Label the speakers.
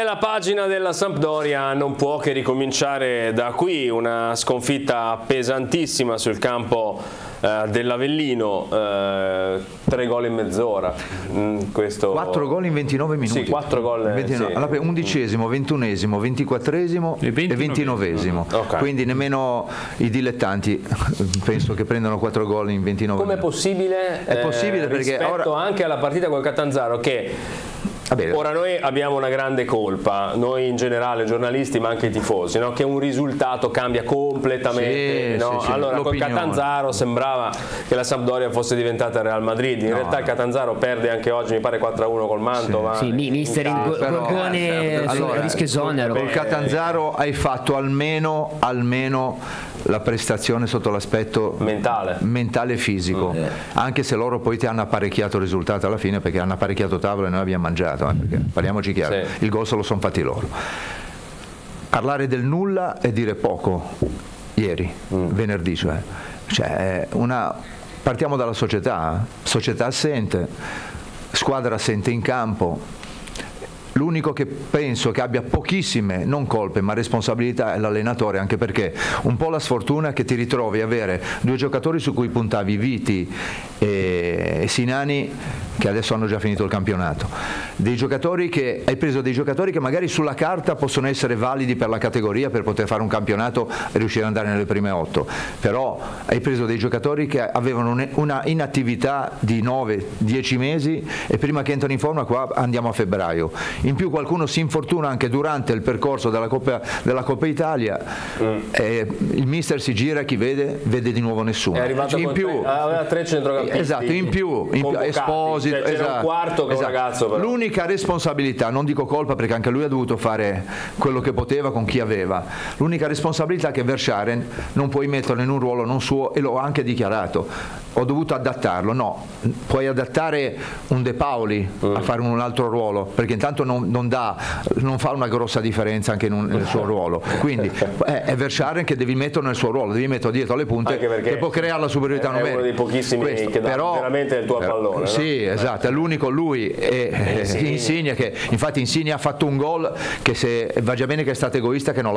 Speaker 1: E la pagina della Sampdoria non può che ricominciare da qui, una sconfitta pesantissima sul campo dell'Avellino, 3 gol in mezz'ora.
Speaker 2: 4 gol in 29 minuti.
Speaker 1: Sì, 4 gol.
Speaker 2: 29,
Speaker 1: sì.
Speaker 2: 11esimo, 21esimo, 24esimo e 29esimo.
Speaker 1: Okay.
Speaker 2: Quindi nemmeno i dilettanti penso che prendano 4 gol in 29
Speaker 1: Com'è
Speaker 2: minuti.
Speaker 1: possibile?
Speaker 2: È possibile perché
Speaker 1: rispetto
Speaker 2: ora
Speaker 1: anche alla partita col Catanzaro che... Ora noi abbiamo una grande colpa, noi in generale giornalisti ma anche i tifosi, no? Che un risultato cambia completamente.
Speaker 2: Sì,
Speaker 1: no?
Speaker 2: sì,
Speaker 1: allora col Catanzaro sembrava che la Sampdoria fosse diventata Real Madrid, in realtà il Catanzaro perde anche oggi, mi pare 4-1 col Mantova.
Speaker 3: Sì, mister Gorgone rischio esonero.
Speaker 2: Col Catanzaro hai fatto almeno la prestazione sotto l'aspetto mentale e fisico, anche se loro poi ti hanno apparecchiato il risultato alla fine, perché hanno apparecchiato tavola e noi abbiamo mangiato, perché parliamoci chiaro, il gol se lo sono fatti loro. Parlare del nulla è dire poco ieri, venerdì, partiamo dalla società assente, squadra assente in campo. L'unico che penso che abbia pochissime, non colpe, ma responsabilità è l'allenatore, anche perché un po' la sfortuna che ti ritrovi a avere 2 giocatori su cui puntavi, Viti e Sinani, che adesso hanno già finito il campionato, hai preso dei giocatori che magari sulla carta possono essere validi per la categoria, per poter fare un campionato e riuscire ad andare nelle prime 8, però hai preso dei giocatori che avevano una inattività di 9-10 mesi e prima che entrano in forma qua andiamo a febbraio. In più qualcuno si infortuna anche durante il percorso della Coppa Italia, il mister si gira, chi vede di nuovo nessuno.
Speaker 1: È arrivato in più, aveva 3 centrocampisti.
Speaker 2: Esatto, in più Esposito,
Speaker 1: cioè, c'era un quarto che un ragazzo però.
Speaker 2: L'unica responsabilità, non dico colpa perché anche lui ha dovuto fare quello che poteva con chi aveva, l'unica responsabilità è che Verscharen non puoi metterlo in un ruolo non suo, e l'ho anche dichiarato, ho dovuto adattarlo. No, puoi adattare un De Paoli a fare un altro ruolo, perché intanto non fa una grossa differenza anche nel suo ruolo, quindi è Verscharen che devi metterlo nel suo ruolo, devi metterlo dietro alle punte, che può creare la superiorità numerica.
Speaker 1: È uno dei pochissimi che dà veramente il tuo pallone.
Speaker 2: Sì, no? Esatto, è l'unico, lui e Insigne, che infatti Insigne ha fatto un gol che, se va già bene che è stato egoista, che non